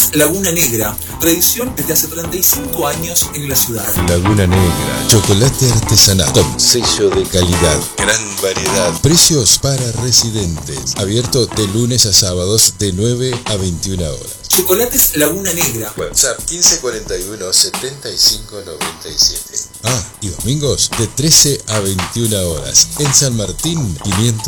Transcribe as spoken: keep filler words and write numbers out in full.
Chocolates Laguna Negra, tradición desde hace treinta y cinco años en la ciudad. Laguna Negra, chocolate artesanal con sello de calidad, gran variedad, precios para residentes, abierto de lunes a sábados de nueve a veintiuna horas. Chocolates Laguna Negra. WhatsApp quince cuarenta y uno setenta y cinco noventa y siete. Ah, y domingos de trece a veintiuna horas en San Martín quinientos